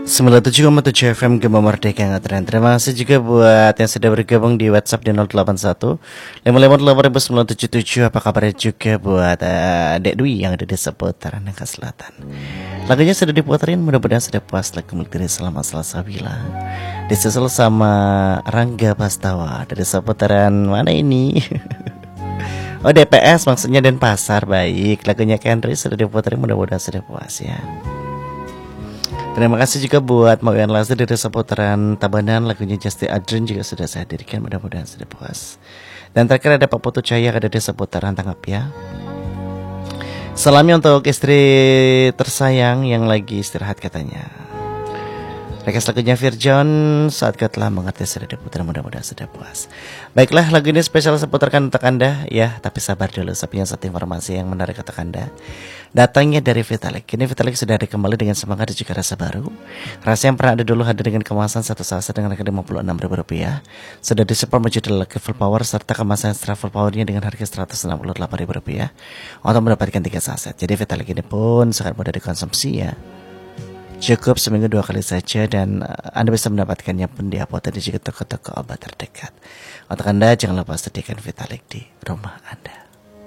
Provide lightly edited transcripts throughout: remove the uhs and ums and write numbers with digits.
97,7 FM Gema Merdeka Ngatren. Terima kasih juga buat yang sudah bergabung di WhatsApp di 081 558 Apa kabarnya juga buat Dek Dwi yang ada di seputaran Nangka Selatan. Lagunya sudah diputerin, mudah-mudahan sudah puas lagu milik diri selama Selasa Bila. Disusul sama Rangga Pastawa dari seputaran mana ini? Oh, DPS maksudnya Denpasar. Baik, lagunya Kendri sudah diputerin, mudah-mudahan sudah puas ya. Terima kasih juga buat Mawian Lazar dari seputaran Tabanan. Lagunya Justin Adrian juga sudah saya hadirkan, mudah-mudahan sudah puas. Dan terakhir ada Pak Putu Cahaya ada di seputaran Tanggap ya. Salamnya untuk istri tersayang yang lagi istirahat katanya. Request lagunya Virjon, Saat Kau Telah Mengerti sudah diputar, mudah-mudahan sudah puas. Baiklah, lagu ini spesial seputarkan untuk Anda ya, tapi sabar dulu, saya punya satu informasi yang menarik untuk Anda. Datangnya dari Vitalik. Kini Vitalik sudah ada kembali dengan semangat dan juga rasa baru. Rasa yang pernah ada dulu hadir dengan kemasan satu saset dengan harga Rp56.000. Sudah disupport menjadi lagi full power serta kemasan extra full powernya dengan harga Rp168.000 untuk mendapatkan 3 saset. Jadi Vitalik ini pun sangat mudah dikonsumsi ya. Cukup seminggu 2 kali saja dan Anda bisa mendapatkannya pun di apotek dan juga toko-toko obat terdekat. Untuk Anda jangan lupa sediakan Vitalik di rumah Anda.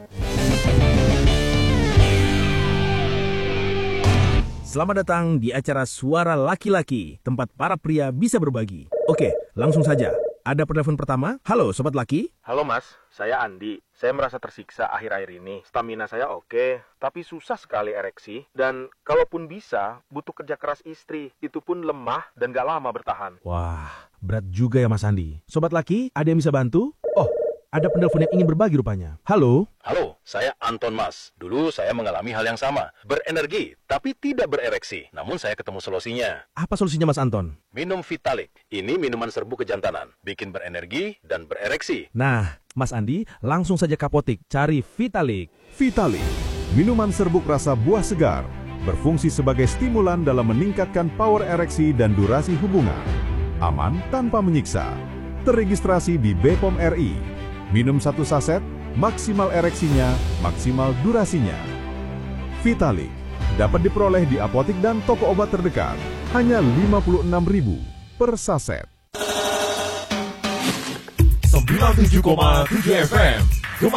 Selamat datang di acara Suara Laki-Laki, tempat para pria bisa berbagi. Oke, langsung saja. Ada penelpon pertama. Halo Sobat Laki. Halo Mas, saya Andi. Saya merasa tersiksa akhir-akhir ini. Stamina saya oke, tapi susah sekali ereksi. Dan kalaupun bisa, butuh kerja keras istri. Itu pun lemah dan gak lama bertahan. Wah, berat juga ya Mas Andi. Sobat Laki, ada yang bisa bantu? Oh, ada penelpon yang ingin berbagi rupanya. Halo? Halo, saya Anton Mas. Dulu saya mengalami hal yang sama. Berenergi, tapi tidak berereksi. Namun saya ketemu solusinya. Apa solusinya Mas Anton? Minum Vitalik. Ini minuman serbu kejantanan. Bikin berenergi dan berereksi. Nah, Mas Andi, langsung saja ke apotek. Cari Vitalik. Vitalik, minuman serbuk rasa buah segar. Berfungsi sebagai stimulan dalam meningkatkan power ereksi dan durasi hubungan. Aman tanpa menyiksa. Terregistrasi di BPOM RI. Minum 1 saset, maksimal ereksinya, maksimal durasinya. Vitalik dapat diperoleh di apotek dan toko obat terdekat. Hanya Rp56.000 per saset. 97,7 FM